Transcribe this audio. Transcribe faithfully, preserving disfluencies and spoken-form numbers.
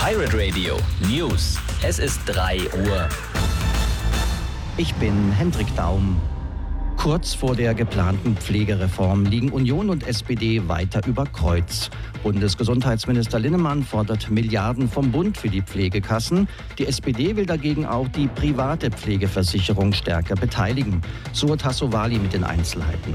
Pirate Radio News. Es ist drei Uhr. Ich bin Hendrik Daum. Kurz vor der geplanten Pflegereform liegen Union und S P D weiter über Kreuz. Bundesgesundheitsminister Linnemann fordert Milliarden vom Bund für die Pflegekassen. Die S P D will dagegen auch die private Pflegeversicherung stärker beteiligen. Suat Tassovali mit den Einzelheiten.